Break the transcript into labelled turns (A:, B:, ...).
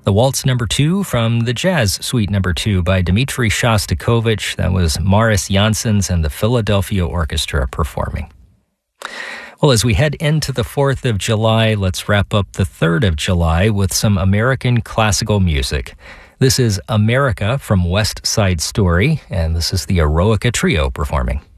A: The Waltz Number 2 from the Jazz Suite Number 2 by Dmitri Shostakovich. That was Maris Janssens and the Philadelphia Orchestra performing. Well, as we head into the 4th of July, let's wrap up the 3rd of July with some American classical music. This is America from West Side Story, and this is the Eroica Trio performing.